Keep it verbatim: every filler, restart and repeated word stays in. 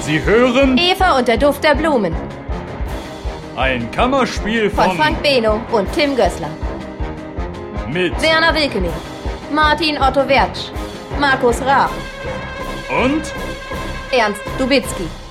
Sie hören Eva und der Duft der Blumen ein Kammerspiel von von, Frank Beno und Tim Gößler. mit Werner Wilkening, Martin Otto Wertsch, Markus Raab, und Ernst Dubitzky.